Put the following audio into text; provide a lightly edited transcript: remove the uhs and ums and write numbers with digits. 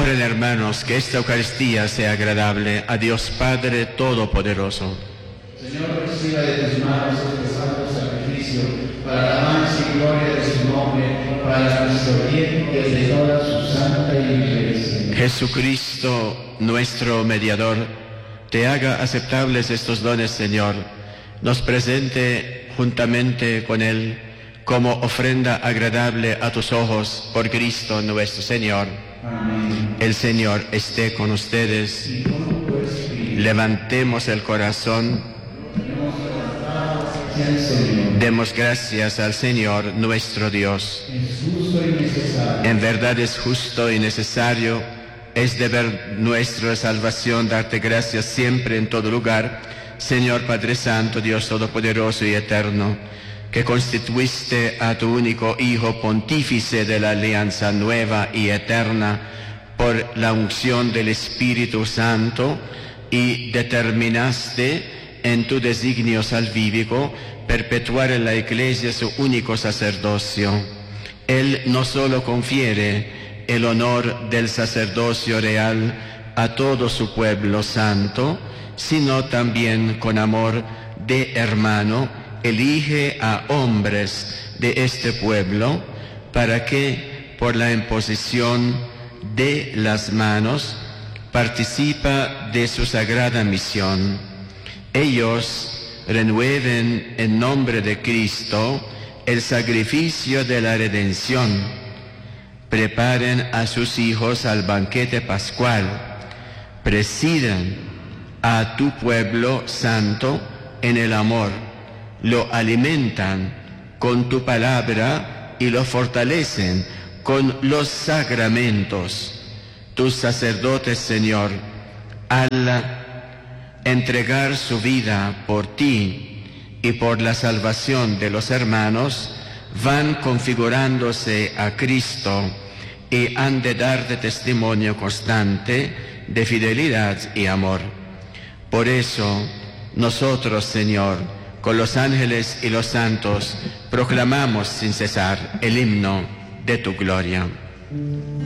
Oren, hermanos, que esta Eucaristía sea agradable a Dios Padre Todopoderoso. Señor, reciba de tus manos este santo sacrificio para la alabanza y gloria de su nombre, para nuestro bien y de toda su santa iglesia. Jesucristo, nuestro mediador, te haga aceptables estos dones, Señor. Nos presente juntamente con Él como ofrenda agradable a tus ojos por Cristo nuestro Señor. Amén. El Señor esté con ustedes. Y con tu espíritu. Levantemos el corazón. Señor. Demos gracias al Señor nuestro Dios. Es justo y necesario. En verdad es justo y necesario, es deber nuestra salvación darte gracias siempre en todo lugar, Señor Padre Santo, Dios Todopoderoso y Eterno, que constituiste a tu único Hijo pontífice de la alianza nueva y eterna por la unción del Espíritu Santo y determinaste en tu designio salvífico perpetuar en la Iglesia su único sacerdocio. Él no solo confiere el honor del sacerdocio real a todo su pueblo santo, sino también con amor de hermano elige a hombres de este pueblo para que por la imposición de las manos participa de su sagrada misión. Ellos renueven en nombre de Cristo el sacrificio de la redención, preparen a sus hijos al banquete pascual, presidan a tu pueblo santo en el amor, lo alimentan con tu palabra y lo fortalecen con los sacramentos. Tus sacerdotes, Señor, al entregar su vida por ti y por la salvación de los hermanos, van configurándose a Cristo y han de darte testimonio constante de fidelidad y amor. Por eso, nosotros, Señor, con los ángeles y los santos, proclamamos sin cesar el himno de tu gloria.